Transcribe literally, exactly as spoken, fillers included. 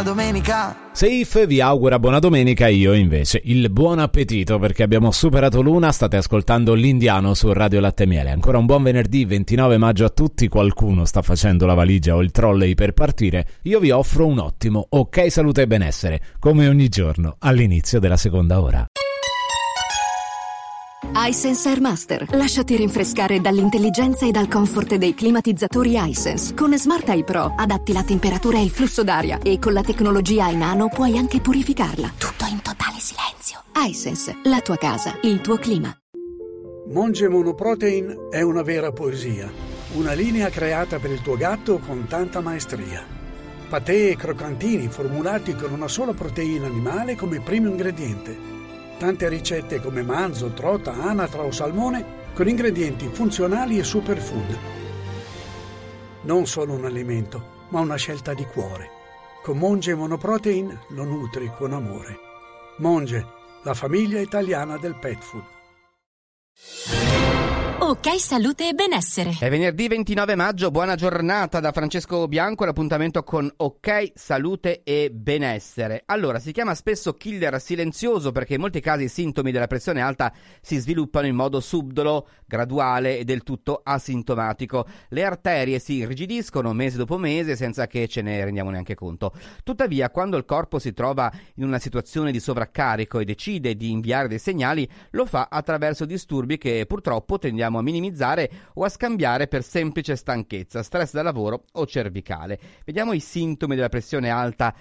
domenica. Safe vi augura buona domenica, io invece il buon appetito, perché abbiamo superato l'una. State ascoltando l'Indiano su Radio Latte e Miele. Ancora un buon venerdì ventinove maggio a tutti. Qualcuno sta facendo la valigia o il trolley per partire. Io vi offro un ottimo ok salute e benessere, come ogni giorno all'inizio della seconda ora. iSense Airmaster. Lasciati rinfrescare dall'intelligenza e dal comfort dei climatizzatori iSense. Con Smart Eye Pro adatti la temperatura e il flusso d'aria e con la tecnologia iNano puoi anche purificarla. Tutto in totale silenzio. iSense, la tua casa, il tuo clima. Monge Monoprotein è una vera poesia. Una linea creata per il tuo gatto con tanta maestria. Patè e croccantini formulati con una sola proteina animale come primo ingrediente. Tante ricette come manzo, trota, anatra o salmone con ingredienti funzionali e superfood. Non solo un alimento, ma una scelta di cuore. Con Monge Monoprotein lo nutri con amore. Monge, la famiglia italiana del pet food. Ok salute e benessere. È venerdì ventinove maggio, buona giornata da Francesco Bianco, l'appuntamento con Ok salute e benessere. Allora, si chiama spesso killer silenzioso perché in molti casi i sintomi della pressione alta si sviluppano in modo subdolo, graduale e del tutto asintomatico. Le arterie si irrigidiscono mese dopo mese senza che ce ne rendiamo neanche conto. Tuttavia, quando il corpo si trova in una situazione di sovraccarico e decide di inviare dei segnali, lo fa attraverso disturbi che purtroppo tendiamo a minimizzare o a scambiare per semplice stanchezza, stress da lavoro o cervicale. Vediamo i sintomi della pressione alta